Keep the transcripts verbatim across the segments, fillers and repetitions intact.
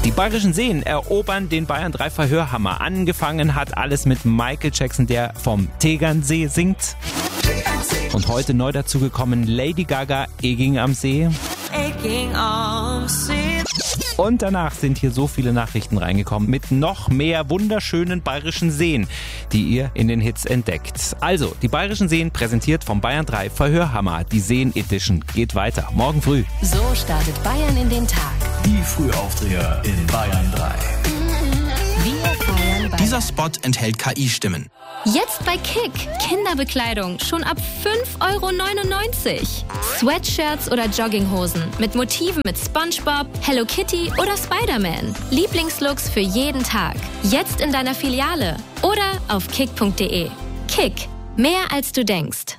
Die Bayerischen Seen erobern den Bayern drei Verhörhammer. Angefangen hat alles mit Michael Jackson, der vom Tegernsee singt. Und heute neu dazugekommen Lady Gaga, Egging am See. Egging am See. Und danach sind hier so viele Nachrichten reingekommen mit noch mehr wunderschönen bayerischen Seen, die ihr in den Hits entdeckt. Also, die Bayerischen Seen präsentiert vom Bayern drei Verhörhammer. Die Seen Edition geht weiter. Morgen früh. So startet Bayern in den Tag. Die Frühaufdreher in Bayern drei. Wir feiern Bayern. Dieser Spot enthält K I-Stimmen. Jetzt bei Kick. Kinderbekleidung schon ab fünf Euro neunundneunzig. Sweatshirts oder Jogginghosen mit Motiven mit SpongeBob, Hello Kitty oder Spider-Man. Lieblingslooks für jeden Tag. Jetzt in deiner Filiale oder auf kick punkt de. Kick. Mehr als du denkst.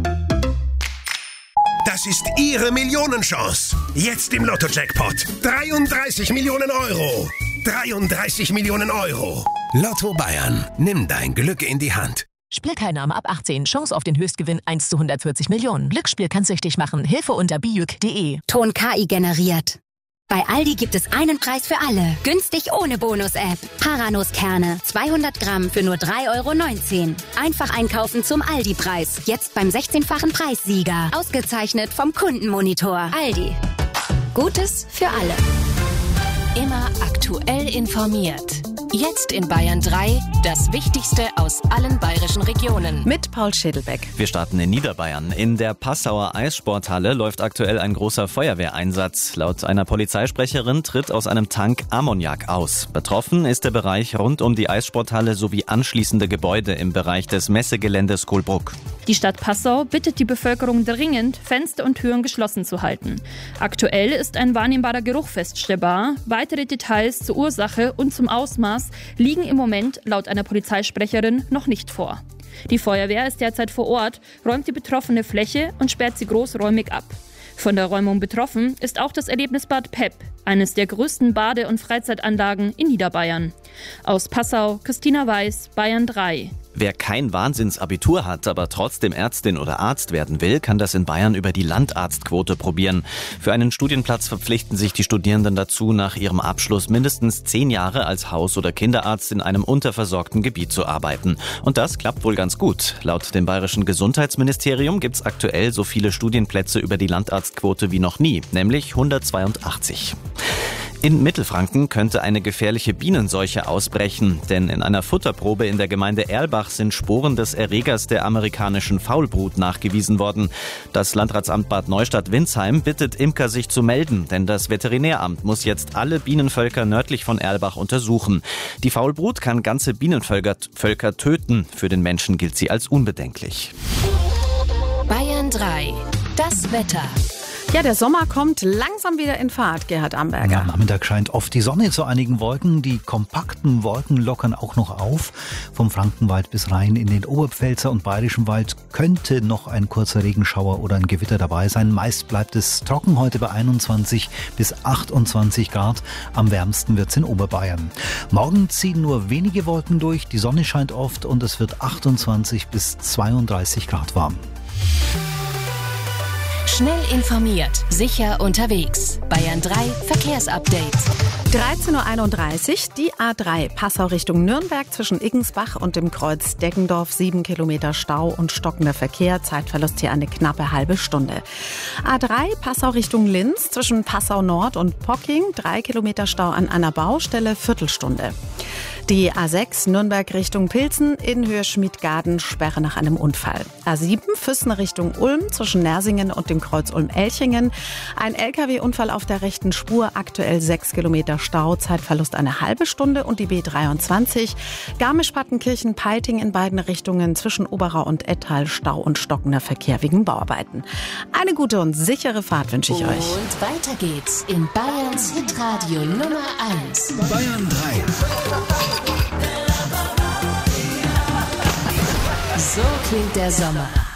Das ist Ihre Millionenchance. Jetzt im Lotto-Jackpot. dreiunddreißig Millionen Euro. dreiunddreißig Millionen Euro. Lotto Bayern. Nimm dein Glück in die Hand. Spielteilnahme ab achtzehn. Chance auf den Höchstgewinn eins zu hundertvierzig Millionen. Glücksspiel kann süchtig machen. Hilfe unter bijuk punkt de. Ton K I generiert. Bei Aldi gibt es einen Preis für alle. Günstig ohne Bonus-App. Haranus-Kerne. zweihundert Gramm für nur drei Euro neunzehn. Einfach einkaufen zum Aldi-Preis. Jetzt beim sechzehnfachen Preissieger. Ausgezeichnet vom Kundenmonitor. Aldi. Gutes für alle. Immer aktuell informiert. Jetzt in Bayern drei, das Wichtigste aus allen bayerischen Regionen. Mit Paul Schädelbeck. Wir starten in Niederbayern. In der Passauer Eissporthalle läuft aktuell ein großer Feuerwehreinsatz. Laut einer Polizeisprecherin tritt aus einem Tank Ammoniak aus. Betroffen ist der Bereich rund um die Eissporthalle sowie anschließende Gebäude im Bereich des Messegeländes Kohlbruck. Die Stadt Passau bittet die Bevölkerung dringend, Fenster und Türen geschlossen zu halten. Aktuell ist ein wahrnehmbarer Geruch feststellbar. Weitere Details zur Ursache und zum Ausmaß liegen im Moment laut einer Polizeisprecherin noch nicht vor. Die Feuerwehr ist derzeit vor Ort, räumt die betroffene Fläche und sperrt sie großräumig ab. Von der Räumung betroffen ist auch das Erlebnisbad Pep, eines der größten Bade- und Freizeitanlagen in Niederbayern. Aus Passau, Christina Weiß, Bayern drei. Wer kein Wahnsinnsabitur hat, aber trotzdem Ärztin oder Arzt werden will, kann das in Bayern über die Landarztquote probieren. Für einen Studienplatz verpflichten sich die Studierenden dazu, nach ihrem Abschluss mindestens zehn Jahre als Haus- oder Kinderarzt in einem unterversorgten Gebiet zu arbeiten. Und das klappt wohl ganz gut. Laut dem bayerischen Gesundheitsministerium gibt es aktuell so viele Studienplätze über die Landarztquote wie noch nie, nämlich hundertzweiundachtzig. In Mittelfranken könnte eine gefährliche Bienenseuche ausbrechen, denn in einer Futterprobe in der Gemeinde Erlbach sind Sporen des Erregers der amerikanischen Faulbrut nachgewiesen worden. Das Landratsamt Bad Neustadt-Windsheim bittet Imker, sich zu melden, denn das Veterinäramt muss jetzt alle Bienenvölker nördlich von Erlbach untersuchen. Die Faulbrut kann ganze Bienenvölker Völker töten. Für den Menschen gilt sie als unbedenklich. Bayern drei. Das Wetter. Ja, der Sommer kommt langsam wieder in Fahrt, Gerhard Amberger. Ja, am Nachmittag scheint oft die Sonne zu einigen Wolken. Die kompakten Wolken lockern auch noch auf. Vom Frankenwald bis rein in den Oberpfälzer und Bayerischen Wald könnte noch ein kurzer Regenschauer oder ein Gewitter dabei sein. Meist bleibt es trocken heute bei einundzwanzig bis achtundzwanzig Grad. Am wärmsten wird's in Oberbayern. Morgen ziehen nur wenige Wolken durch, die Sonne scheint oft und es wird achtundzwanzig bis zweiunddreißig Grad warm. Schnell informiert, sicher unterwegs. Bayern drei Verkehrsupdate. dreizehn Uhr einunddreißig, die A drei Passau Richtung Nürnberg zwischen Iggensbach und dem Kreuz Deggendorf. Sieben Kilometer Stau und stockender Verkehr. Zeitverlust hier eine knappe halbe Stunde. A drei Passau Richtung Linz zwischen Passau Nord und Pocking. Drei Kilometer Stau an einer Baustelle. Viertelstunde. Die A sechs Nürnberg Richtung Pilsen in Höhe Schmidgaden, Sperre nach einem Unfall. A sieben Füssen Richtung Ulm zwischen Nersingen und dem Kreuz Ulm-Elchingen. Ein L K W-Unfall auf der rechten Spur, aktuell sechs Kilometer Stau, Zeitverlust eine halbe Stunde. Und die B dreiundzwanzig Garmisch-Partenkirchen-Peiting in beiden Richtungen zwischen Oberau und Ettal, Stau und stockender Verkehr wegen Bauarbeiten. Eine gute und sichere Fahrt wünsche ich euch. Und weiter geht's in Bayerns Hitradio Nummer eins. Bayern drei. So klingt der Sommer.